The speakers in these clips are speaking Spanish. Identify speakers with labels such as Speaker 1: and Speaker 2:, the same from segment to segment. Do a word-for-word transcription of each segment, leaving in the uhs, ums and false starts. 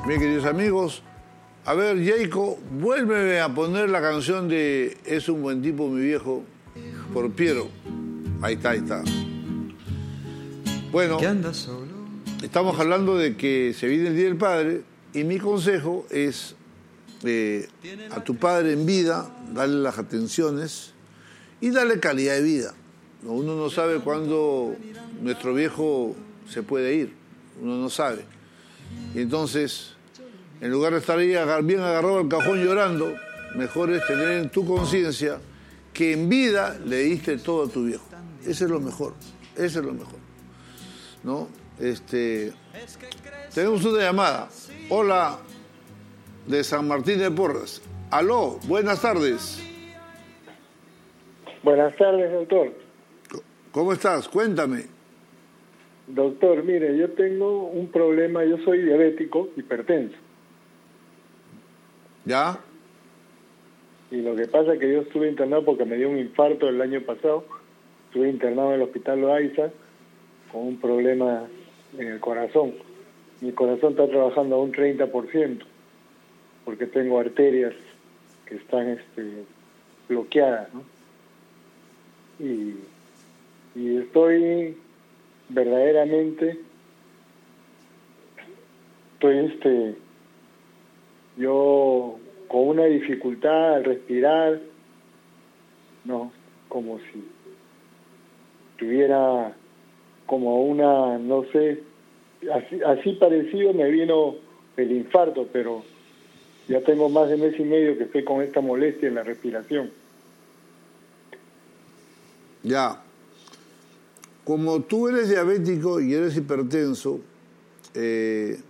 Speaker 1: Bien, queridos amigos, a ver, Jacob, vuélveme a poner la canción de Es un buen tipo, mi viejo, por Piero. Ahí está, ahí está. Bueno, estamos hablando de que se viene el Día del Padre y mi consejo es eh, a tu padre en vida, darle las atenciones y darle calidad de vida. Uno no sabe cuándo nuestro viejo se puede ir, uno no sabe. Y entonces, en lugar de estar ahí bien agarrado al cajón llorando, mejor es tener en tu conciencia que en vida le diste todo a tu viejo. Ese es lo mejor, ese es lo mejor. ¿No? Este, tenemos una llamada. Hola, de San Martín de Porres. Aló, buenas tardes.
Speaker 2: Buenas tardes, doctor.
Speaker 1: ¿Cómo estás? Cuéntame.
Speaker 2: Doctor, mire, yo tengo un problema, yo soy diabético, hipertenso.
Speaker 1: ¿Ya?
Speaker 2: Y lo que pasa es que yo estuve internado porque me dio un infarto el año pasado. Estuve internado en el hospital Loaiza con un problema en el corazón. Mi corazón está trabajando a un treinta por ciento porque tengo arterias que están este, bloqueadas, ¿no? Y, y estoy verdaderamente, estoy este, yo con una dificultad al respirar, no, como si tuviera como una, no sé, así, así parecido me vino el infarto, pero ya tengo más de mes y medio que estoy con esta molestia en la respiración.
Speaker 1: Ya. Como tú eres diabético y eres hipertenso, eh,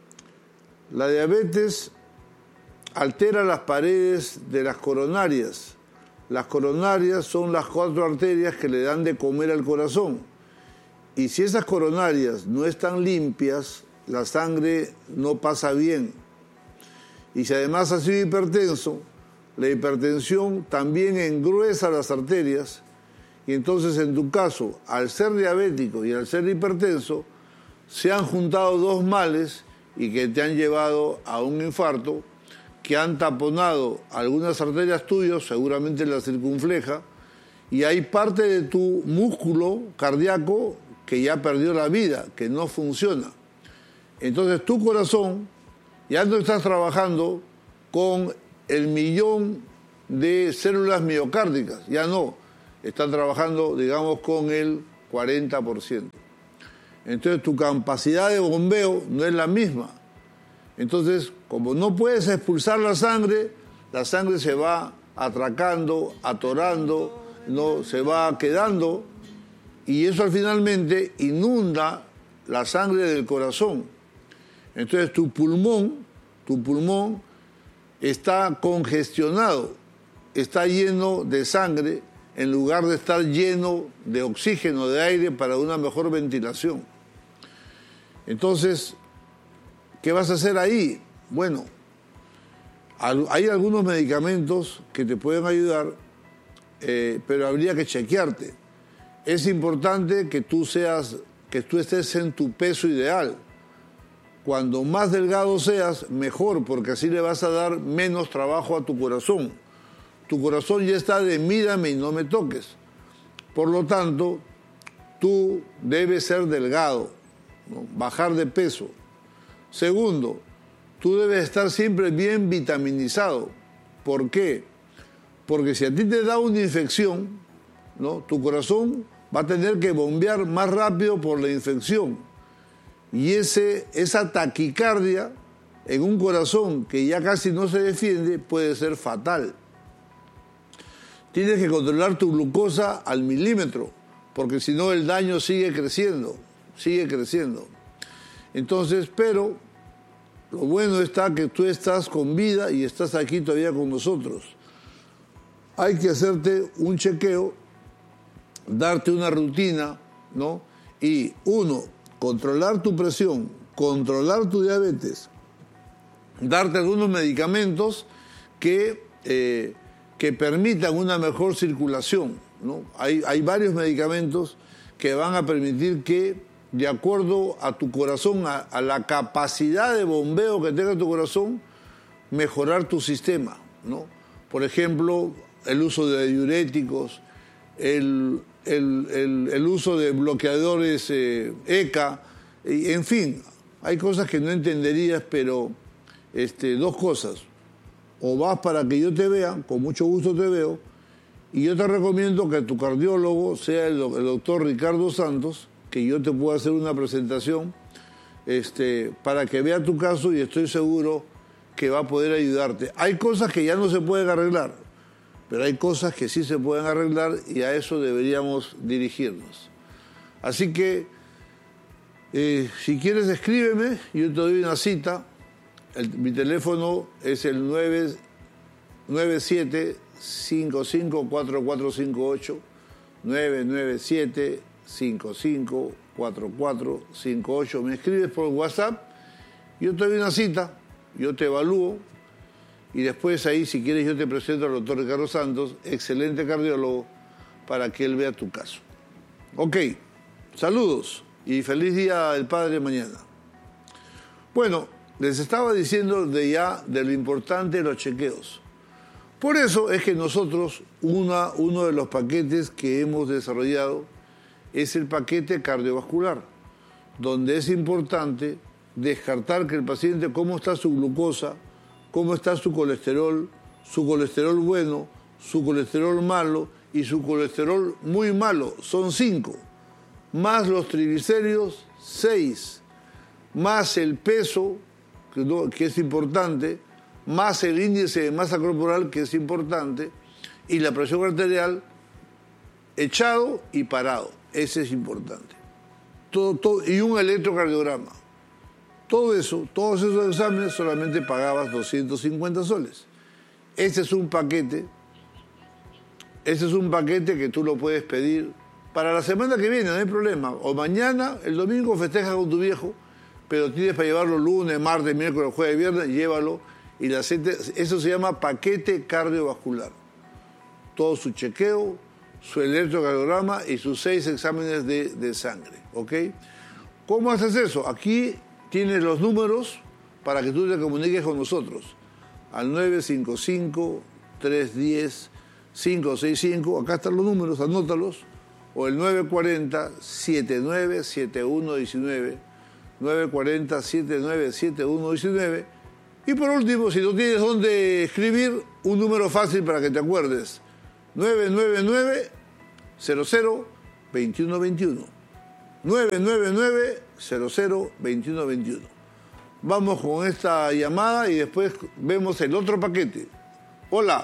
Speaker 1: la diabetes altera las paredes de las coronarias. Las coronarias son las cuatro arterias que le dan de comer al corazón. Y si esas coronarias no están limpias, la sangre no pasa bien. Y si además has sido hipertenso, la hipertensión también engruesa las arterias. Y entonces, en tu caso, al ser diabético y al ser hipertenso, se han juntado dos males y que te han llevado a un infarto, que han taponado algunas arterias tuyas, seguramente la circunfleja, y hay parte de tu músculo cardíaco que ya perdió la vida, que no funciona. Entonces tu corazón ya no estás trabajando con el millón de células miocárdicas, ya no, están trabajando, digamos, con el cuarenta por ciento. Entonces tu capacidad de bombeo no es la misma. Entonces, como no puedes expulsar la sangre, la sangre se va atracando, atorando, no, se va quedando, y eso finalmente inunda la sangre del corazón. Entonces tu pulmón, tu pulmón está congestionado, está lleno de sangre en lugar de estar lleno de oxígeno, de aire para una mejor ventilación. Entonces, ¿qué vas a hacer ahí? Bueno, hay algunos medicamentos que te pueden ayudar, eh, pero habría que chequearte. Es importante que tú seas, que tú estés en tu peso ideal. Cuando más delgado seas, mejor, porque así le vas a dar menos trabajo a tu corazón. Tu corazón ya está de mírame y no me toques. Por lo tanto, tú debes ser delgado, ¿no? Bajar de peso. Segundo, tú debes estar siempre bien vitaminizado. ¿Por qué? Porque si a ti te da una infección, ¿no? Tu corazón va a tener que bombear más rápido por la infección. Y ese, esa taquicardia en un corazón que ya casi no se defiende puede ser fatal. Tienes que controlar tu glucosa al milímetro, porque si no el daño sigue creciendo, sigue creciendo. Entonces, pero lo bueno está que tú estás con vida y estás aquí todavía con nosotros. Hay que hacerte un chequeo, darte una rutina, ¿no? Y uno, controlar tu presión, controlar tu diabetes, darte algunos medicamentos que, eh, que permitan una mejor circulación, ¿no? Hay, hay varios medicamentos que van a permitir que de acuerdo a tu corazón, a, a la capacidad de bombeo que tenga tu corazón, mejorar tu sistema, ¿no? Por ejemplo, el uso de diuréticos, el, el, el, el uso de bloqueadores eh, E C A, y, en fin, hay cosas que no entenderías, pero este, dos cosas. O vas para que yo te vea, con mucho gusto te veo, y yo te recomiendo que tu cardiólogo sea el, el doctor Ricardo Santos, que yo te pueda hacer una presentación este, para que vea tu caso y estoy seguro que va a poder ayudarte. Hay cosas que ya no se pueden arreglar, pero hay cosas que sí se pueden arreglar y a eso deberíamos dirigirnos. Así que, eh, si quieres escríbeme, yo te doy una cita. El, mi teléfono es el nueve nueve siete cinco cinco cuatro cuatro cinco ocho, nueve nueve siete cinco cinco cuatro cuatro cinco ocho. Me escribes por WhatsApp, yo te doy una cita, yo te evalúo y después ahí, si quieres, yo te presento al doctor Ricardo Santos, excelente cardiólogo, para que él vea tu caso. Ok, saludos y feliz Día del Padre mañana. Bueno, les estaba diciendo de ya de lo importante de los chequeos. Por eso es que nosotros, una, uno de los paquetes que hemos desarrollado es el paquete cardiovascular, donde es importante descartar que el paciente, cómo está su glucosa, cómo está su colesterol, su colesterol bueno, su colesterol malo y su colesterol muy malo, son cinco, más los triglicéridos, seis, más el peso, que, no, que es importante, más el índice de masa corporal, que es importante, y la presión arterial, echado y parado, ese es importante. Todo, todo, y un electrocardiograma. Todo eso, todos esos exámenes solamente pagabas doscientos cincuenta soles. Ese es un paquete, ese es un paquete que tú lo puedes pedir para la semana que viene, no hay problema. O mañana, el domingo festejas con tu viejo, pero tienes para llevarlo lunes, martes, miércoles, jueves, viernes, llévalo. Y la gente, eso se llama paquete cardiovascular. Todo su chequeo, su electrocardiograma y sus seis exámenes de, de sangre, ¿ok? ¿Cómo haces eso? Aquí tienes los números para que tú te comuniques con nosotros al nueve cinco cinco, tres uno cero, cinco seis cinco, acá están los números, anótalos, o el nueve cuatro cero, siete nueve siete uno uno nueve, nueve cuatro cero, siete nueve siete uno uno nueve, y por último, si no tienes dónde escribir, un número fácil para que te acuerdes, nueve nueve nueve, cero cero, dos uno dos uno. nueve nueve nueve, cero cero, dos uno dos uno. Vamos con esta llamada y después vemos el otro paquete. Hola.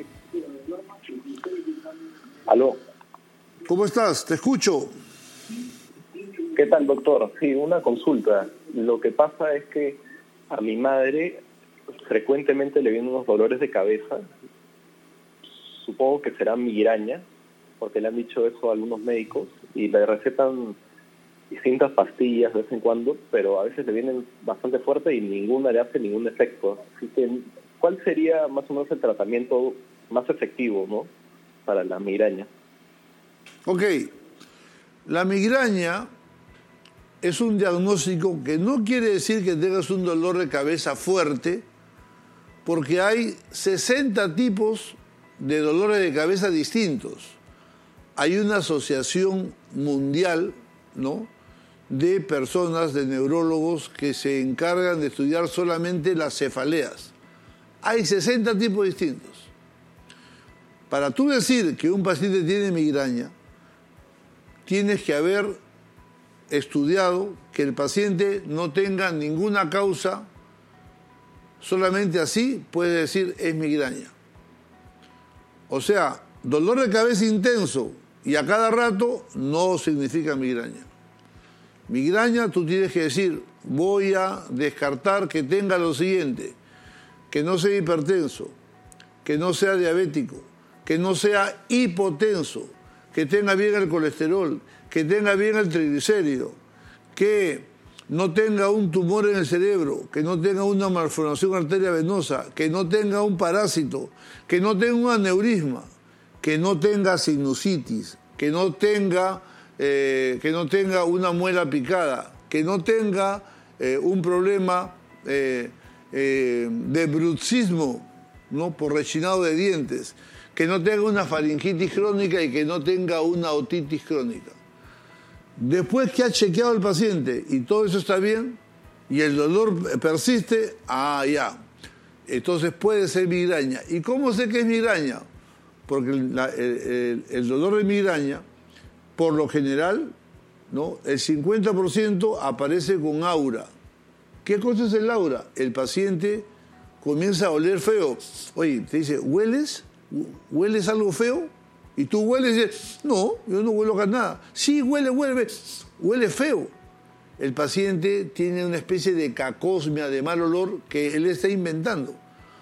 Speaker 3: Aló.
Speaker 1: ¿Cómo estás? Te escucho.
Speaker 3: ¿Qué tal, doctor? Sí, una consulta. Lo que pasa es que a mi madre frecuentemente le vienen unos dolores de cabeza. Supongo que será migraña, porque le han dicho eso a algunos médicos y le recetan distintas pastillas de vez en cuando, pero a veces le vienen bastante fuerte y ninguna le hace ningún efecto. Así que, ¿cuál sería más o menos el tratamiento más efectivo, ¿no?, para la migraña?
Speaker 1: Ok, la migraña es un diagnóstico que no quiere decir que tengas un dolor de cabeza fuerte, porque hay sesenta tipos de dolores de cabeza distintos. Hay una asociación mundial, ¿no?, de personas, de neurólogos que se encargan de estudiar solamente las cefaleas. Hay sesenta tipos distintos. Para tú decir que un paciente tiene migraña, tienes que haber estudiado que el paciente no tenga ninguna causa, solamente así puede decir es migraña. O sea, dolor de cabeza intenso y a cada rato no significa migraña. Migraña, tú tienes que decir, voy a descartar que tenga lo siguiente: que no sea hipertenso, que no sea diabético, que no sea hipotenso, que tenga bien el colesterol, que tenga bien el triglicérido, que no tenga un tumor en el cerebro, que no tenga una malformación arteria venosa, que no tenga un parásito, que no tenga un aneurisma, que no tenga sinusitis, que no tenga eh, que no tenga una muela picada, que no tenga eh, un problema eh, eh, de bruxismo, ¿no? Por rechinado de dientes, que no tenga una faringitis crónica y que no tenga una otitis crónica. Después que ha chequeado el paciente y todo eso está bien y el dolor persiste, ah, ya, entonces puede ser migraña. ¿Y cómo sé que es migraña? Porque la, el, el, el dolor de migraña, por lo general, ¿no? El cincuenta por ciento aparece con aura. ¿Qué cosa es el aura? El paciente comienza a oler feo. Oye, te dice, ¿hueles? ¿Hueles algo feo? Y tú hueles y dices, no, yo no huelo acá nada. Sí, huele, huele, huele feo. El paciente tiene una especie de cacosmia, de mal olor, que él está inventando.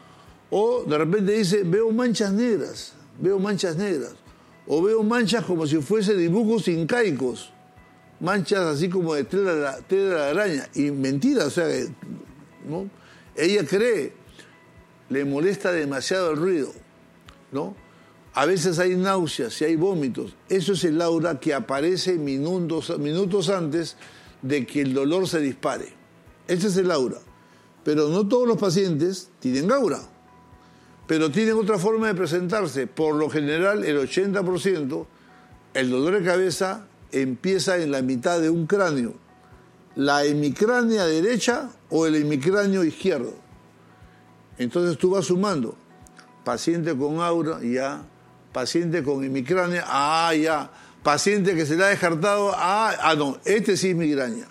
Speaker 1: O de repente dice, veo manchas negras, veo manchas negras. O veo manchas como si fuese dibujos incaicos. Manchas así como de tela de araña. Y mentira, o sea, ¿no? Ella cree, le molesta demasiado el ruido, ¿no? A veces hay náuseas y hay vómitos. Eso es el aura que aparece minutos, minutos antes de que el dolor se dispare. Ese es el aura. Pero no todos los pacientes tienen aura. Pero tienen otra forma de presentarse. Por lo general, el ochenta por ciento, el dolor de cabeza empieza en la mitad de un cráneo. La hemicránea derecha o el hemicráneo izquierdo. Entonces tú vas sumando. Paciente con aura, ya. Paciente con hemicránea, ah, ya. Paciente que se le ha descartado, ah, ah, no, este sí es migraña.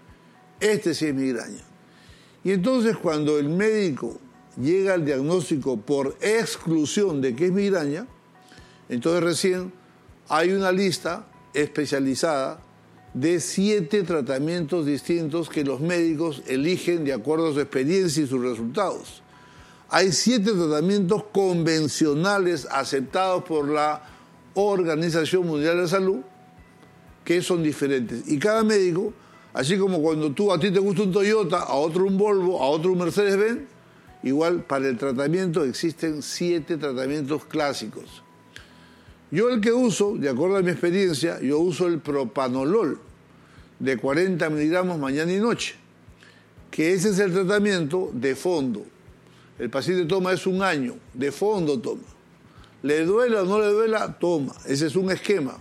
Speaker 1: Este sí es migraña. Y entonces cuando el médico llega al diagnóstico por exclusión de que es migraña, entonces recién hay una lista especializada de siete tratamientos distintos que los médicos eligen de acuerdo a su experiencia y sus resultados. Hay siete tratamientos convencionales aceptados por la Organización Mundial de la Salud que son diferentes. Y cada médico, así como cuando tú a ti te gusta un Toyota, a otro un Volvo, a otro un Mercedes-Benz, igual para el tratamiento existen siete tratamientos clásicos. Yo el que uso, de acuerdo a mi experiencia, yo uso el propanolol de cuarenta miligramos mañana y noche, que ese es el tratamiento de fondo. El paciente toma es un año, de fondo toma. Le duela o no le duela, toma. Ese es un esquema.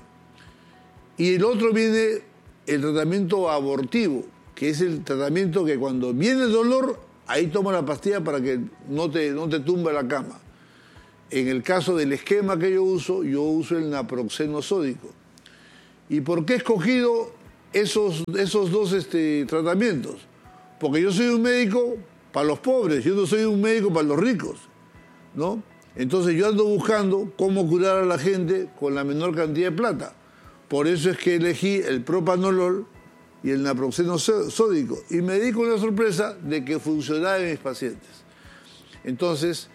Speaker 1: Y el otro viene el tratamiento abortivo, que es el tratamiento que cuando viene el dolor, ahí toma la pastilla para que no te, no te tumba la cama. En el caso del esquema que yo uso, yo uso el naproxeno sódico. ¿Y por qué he escogido esos, esos dos este, tratamientos? Porque yo soy un médico para los pobres, yo no soy un médico para los ricos, ¿no? Entonces yo ando buscando cómo curar a la gente con la menor cantidad de plata. Por eso es que elegí el propanolol y el naproxeno sódico. Y me di con la sorpresa de que funcionaba en mis pacientes. Entonces,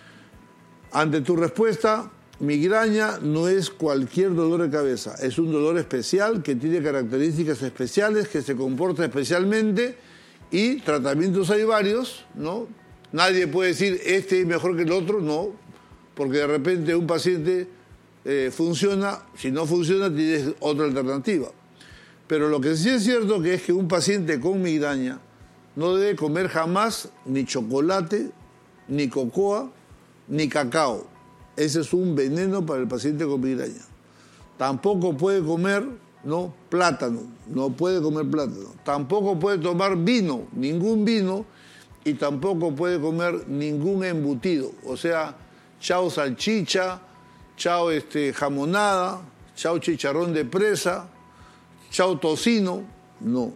Speaker 1: ante tu respuesta, migraña no es cualquier dolor de cabeza. Es un dolor especial que tiene características especiales, que se comporta especialmente. Y tratamientos hay varios, ¿no? Nadie puede decir este es mejor que el otro, no, porque de repente un paciente eh, funciona, si no funciona tienes otra alternativa. Pero lo que sí es cierto que es que un paciente con migraña no debe comer jamás ni chocolate, ni cocoa, ni cacao. Ese es un veneno para el paciente con migraña. Tampoco puede comer, ¿no?, plátano, no puede comer plátano. Tampoco puede tomar vino, ningún vino, y tampoco puede comer ningún embutido. O sea, chao salchicha, chao este, jamonada, chao chicharrón de presa, chao tocino, no.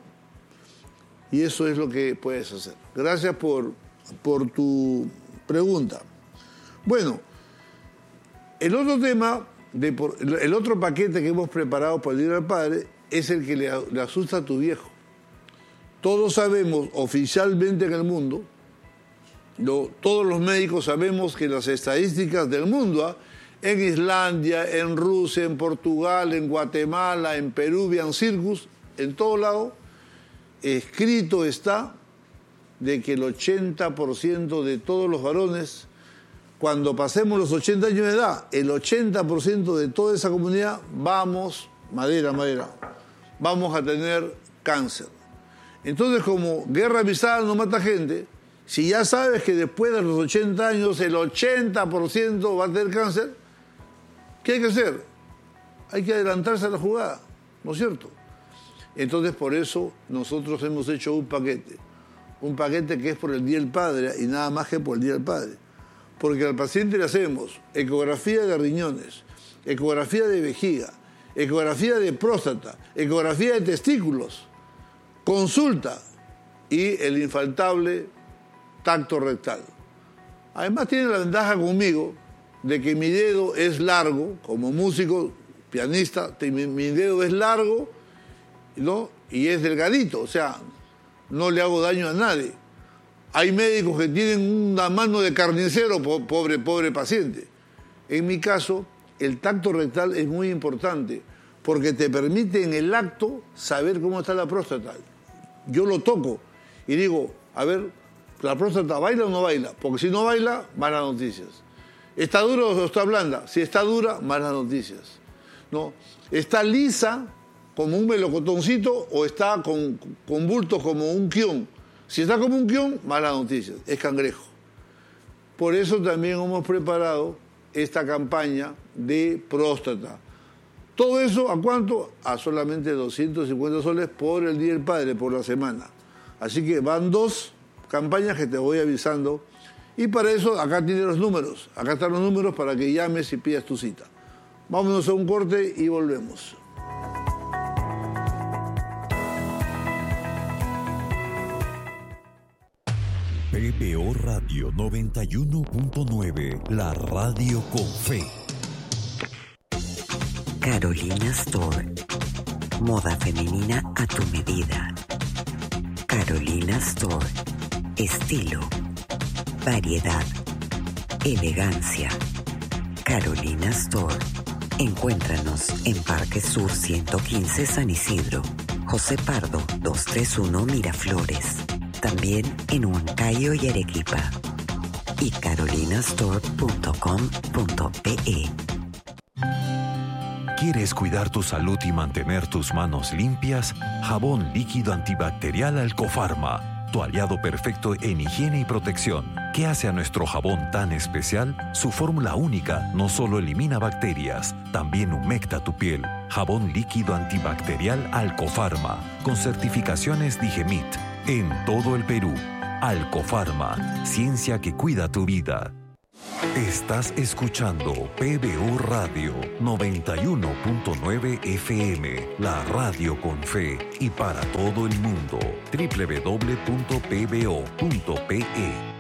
Speaker 1: Y eso es lo que puedes hacer. Gracias por, por tu pregunta. Bueno, el otro tema, de por, el otro paquete que hemos preparado para el Día del Padre es el que le, le asusta a tu viejo. Todos sabemos, oficialmente en el mundo, lo, todos los médicos sabemos que las estadísticas del mundo, ¿eh? en Islandia, en Rusia, en Portugal, en Guatemala, en Perú, en Circus, en todo lado, escrito está de que el ochenta por ciento de todos los varones, cuando pasemos los ochenta años de edad, el ochenta por ciento de toda esa comunidad, vamos, madera, madera, vamos a tener cáncer. Entonces, como guerra avisada no mata gente, si ya sabes que después de los ochenta años el ochenta por ciento va a tener cáncer, ¿qué hay que hacer? Hay que adelantarse a la jugada, ¿no es cierto? Entonces, por eso nosotros hemos hecho un paquete, un paquete que es por el Día del Padre y nada más que por el Día del Padre. Porque al paciente le hacemos ecografía de riñones, ecografía de vejiga, ecografía de próstata, ecografía de testículos, consulta y el infaltable tacto rectal. Además tiene la ventaja conmigo de que mi dedo es largo, como músico, pianista, mi, mi dedo es largo, ¿no? Y es delgadito, o sea, no le hago daño a nadie. Hay médicos que tienen una mano de carnicero, pobre, pobre paciente. En mi caso, el tacto rectal es muy importante porque te permite en el acto saber cómo está la próstata. Yo lo toco y digo, a ver, ¿la próstata baila o no baila? Porque si no baila, malas noticias. ¿Está dura o está blanda? Si está dura, malas noticias. ¿No? ¿Está lisa como un melocotoncito o está con, con bultos como un guión? Si está como un guión, malas noticias, es cangrejo. Por eso también hemos preparado esta campaña de próstata. Todo eso, ¿a cuánto? A solamente doscientos cincuenta soles por el Día del Padre, por la semana. Así que van dos campañas que te voy avisando. Y para eso, acá tienes los números. Acá están los números para que llames y pidas tu cita. Vámonos a un corte y volvemos.
Speaker 4: P B O Radio noventa y uno punto nueve, la radio con fe.
Speaker 5: Carolina Store. Moda femenina a tu medida. Carolina Store. Estilo. Variedad. Elegancia. Carolina Store. Encuéntranos en Parque Sur ciento quince San Isidro. José Pardo doscientos treinta y uno Miraflores. También en Huancayo y Arequipa. Y carolinastore punto com punto pe.
Speaker 4: ¿Quieres cuidar tu salud y mantener tus manos limpias? Jabón líquido antibacterial Alcofarma, tu aliado perfecto en higiene y protección. ¿Qué hace a nuestro jabón tan especial? Su fórmula única no solo elimina bacterias, también humecta tu piel. Jabón líquido antibacterial Alcofarma, con certificaciones Digemit, en todo el Perú. Alcofarma, ciencia que cuida tu vida. Estás escuchando P B O Radio noventa y uno punto nueve F M, la radio con fe y para todo el mundo. doble u doble u doble u punto p b o punto p e.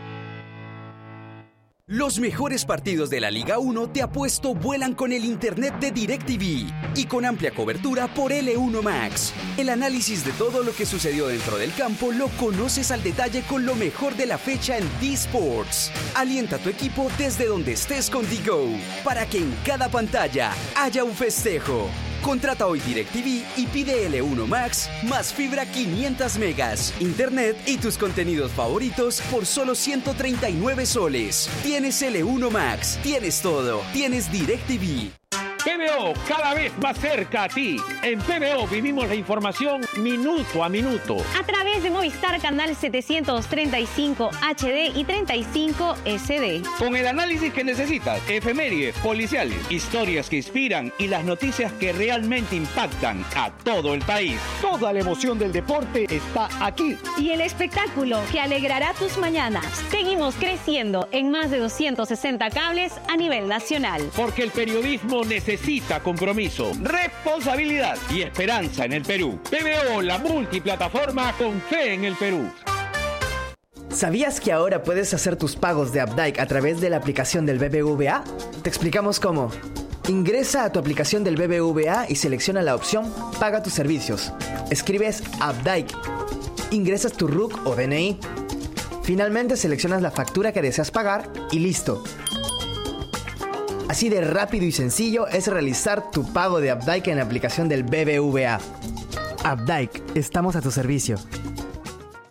Speaker 6: Los mejores partidos de la Liga uno te apuesto vuelan con el internet de DirecTV y con amplia cobertura por L uno Max. El análisis de todo lo que sucedió dentro del campo lo conoces al detalle con lo mejor de la fecha en D-Sports. Alienta a tu equipo desde donde estés con DiGo para que en cada pantalla haya un festejo. Contrata hoy DirecTV y pide L uno Max más fibra quinientos megas, internet y tus contenidos favoritos por solo ciento treinta y nueve soles. Tienes L uno Max, tienes todo, tienes DirecTV.
Speaker 7: P B O, cada vez más cerca a ti. En P B O vivimos la información minuto a minuto.
Speaker 8: A través de Movistar Canal setecientos treinta y cinco H D y treinta y cinco S D.
Speaker 7: Con el análisis que necesitas, efemérides, policiales, historias que inspiran y las noticias que realmente impactan a todo el país. Toda la emoción del deporte está aquí.
Speaker 8: Y el espectáculo que alegrará tus mañanas. Seguimos creciendo en más de doscientos sesenta cables a nivel nacional.
Speaker 7: Porque el periodismo necesita Necesita compromiso, responsabilidad y esperanza en el Perú. P B O, la multiplataforma con fe en el Perú.
Speaker 9: ¿Sabías que ahora puedes hacer tus pagos de Updike a través de la aplicación del B B V A? Te explicamos cómo. Ingresa a tu aplicación del B B V A y selecciona la opción Paga tus servicios. Escribes Updike. Ingresas tu R U C o D N I. Finalmente seleccionas la factura que deseas pagar y listo. Así de rápido y sencillo es realizar tu pago de Updike en la aplicación del B B V A. Updike, estamos a tu servicio.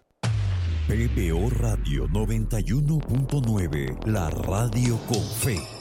Speaker 4: P B O Radio noventa y uno punto nueve, la radio con fe.